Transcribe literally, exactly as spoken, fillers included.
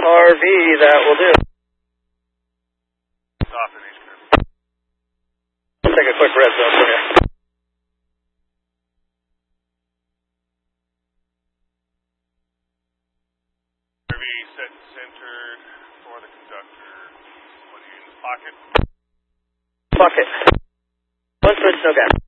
R V, that will do. Off in East Group. I'll take a quick red zone for you. R V set and centered for the conductor. What are you in his pocket? Pocket. One switch, no gas.